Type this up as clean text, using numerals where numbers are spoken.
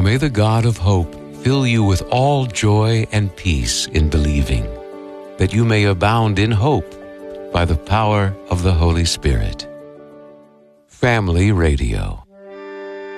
may the God of hope fill you with all joy and peace in believing, that you may abound in hope by the power of the Holy Spirit. Family Radio.